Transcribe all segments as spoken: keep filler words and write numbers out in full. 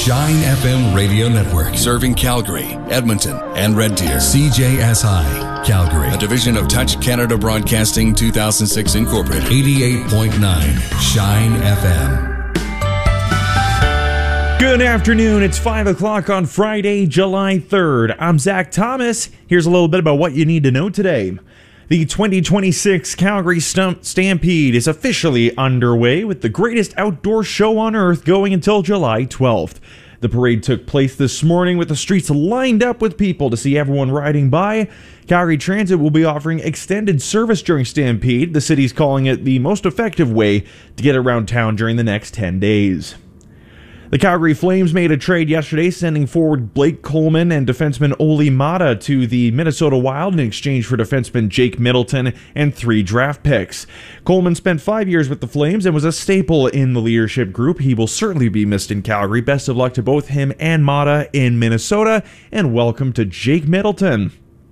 Shine F M Radio Network, serving Calgary, Edmonton, and Red Deer. C J S I, Calgary, a division of Touch Canada Broadcasting two thousand six Incorporated. eighty-eight point nine Shine F M. Good afternoon. It's five o'clock on Friday, July third. I'm Zach Thomas. Here's a little bit about what you need to know today. The twenty twenty-six Calgary Stump Stampede is officially underway, with the greatest outdoor show on earth going until July twelfth. The parade took place this morning with the streets lined up with people to see everyone riding by. Calgary Transit will be offering extended service during Stampede. The city's calling it the most effective way to get around town during the next ten days. The Calgary Flames made a trade yesterday, sending forward Blake Coleman and defenseman Olli Maatta to the Minnesota Wild in exchange for defenseman Jake Middleton and three draft picks. Coleman spent five years with the Flames and was a staple in the leadership group. He will certainly be missed in Calgary. Best of luck to both him and Maatta in Minnesota, and welcome to Jake Middleton.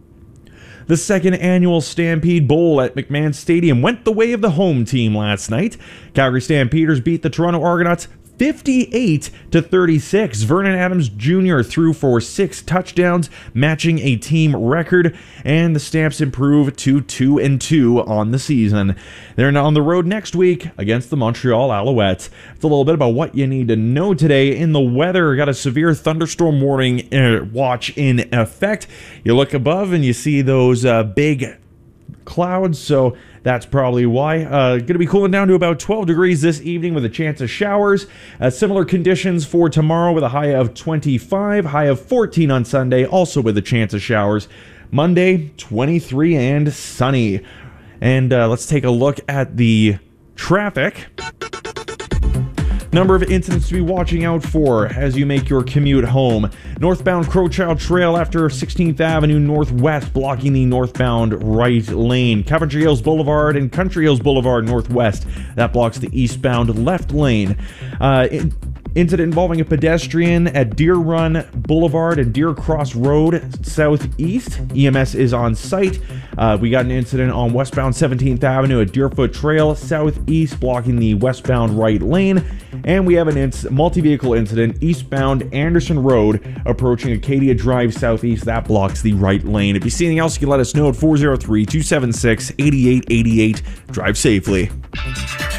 The second annual Stampede Bowl at McMahon Stadium went the way of the home team last night. Calgary Stampeders beat the Toronto Argonauts fifty-eight to thirty-six. Vernon Adams Junior threw for six touchdowns, matching a team record, and the Stamps improve to two and two on the season. They're on the road next week against the Montreal Alouettes. It's a little bit about what you need to know today. In the weather, got a severe thunderstorm warning uh, watch in effect. You look above and you see those uh, big clouds, so that's probably why. Uh, going to be cooling down to about twelve degrees this evening with a chance of showers. Uh, similar conditions for tomorrow with a high of twenty-five, high of fourteen on Sunday, also with a chance of showers. Monday, twenty-three and sunny. And uh, let's take a look at the traffic. Number of incidents to be watching out for as you make your commute home. Northbound Crowchild Trail after sixteenth Avenue Northwest, blocking the northbound right lane. Coventry Hills Boulevard and Country Hills Boulevard Northwest, that blocks the eastbound left lane. Uh, in Incident involving a pedestrian at Deer Run Boulevard and Deer Cross Road southeast. E M S is on site. Uh, we got an incident on westbound seventeenth Avenue at Deerfoot Trail southeast, blocking the westbound right lane. And we have an inc- multi-vehicle incident eastbound Anderson Road approaching Acadia Drive southeast. That blocks the right lane. If you see anything else, you can let us know at four oh three, two seven six, eight eight eight eight. Drive safely.